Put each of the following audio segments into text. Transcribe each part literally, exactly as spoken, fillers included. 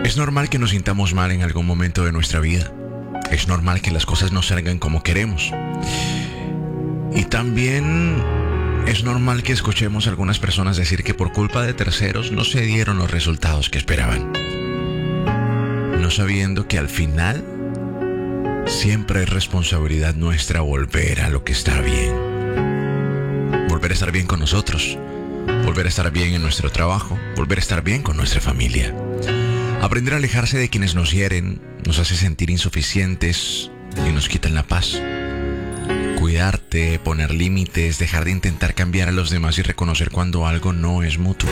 Es normal que nos sintamos mal en algún momento de nuestra vida. Es normal que las cosas no salgan como queremos. Y también es normal que escuchemos a algunas personas decir que por culpa de terceros no se dieron los resultados que esperaban. No sabiendo que al final siempre es responsabilidad nuestra volver a lo que está bien. Volver a estar bien con nosotros. Volver a estar bien en nuestro trabajo. Volver a estar bien con nuestra familia. Aprender a alejarse de quienes nos hieren nos hace sentir insuficientes y nos quitan la paz. Cuidarte, poner límites, dejar de intentar cambiar a los demás y reconocer cuando algo no es mutuo.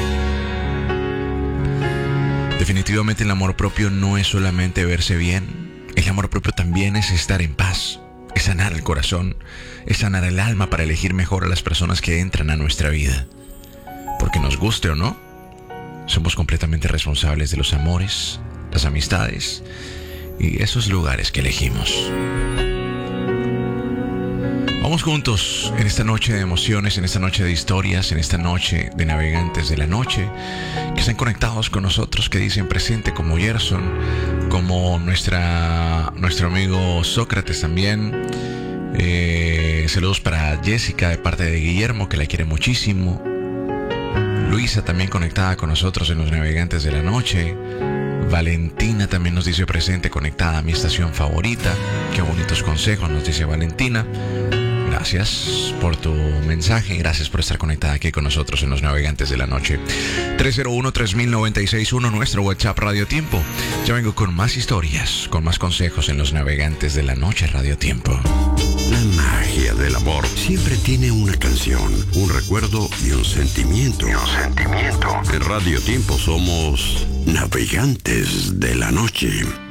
Definitivamente el amor propio no es solamente verse bien. El amor propio también es estar en paz, es sanar el corazón, es sanar el alma para elegir mejor a las personas que entran a nuestra vida. Porque nos guste o no, somos completamente responsables de los amores, las amistades y esos lugares que elegimos. Vamos juntos en esta noche de emociones, en esta noche de historias, en esta noche de navegantes de la noche, que están conectados con nosotros, que dicen presente, como Gerson, como nuestra, nuestro amigo Sócrates también. Eh, saludos para Jessica de parte de Guillermo, que la quiere muchísimo. Luisa también conectada con nosotros en los navegantes de la noche. Valentina también nos dice presente, conectada a mi estación favorita. Qué bonitos consejos nos dice Valentina. Gracias por tu mensaje, gracias por estar conectada aquí con nosotros en los navegantes de la noche. tres cero uno, tres mil noventa y seis uno, nuestro WhatsApp Radio Tiempo. Ya vengo con más historias, con más consejos en los navegantes de la noche Radio Tiempo. La magia del amor siempre tiene una canción, un recuerdo y un sentimiento. Y un sentimiento. En Radio Tiempo somos navegantes de la noche.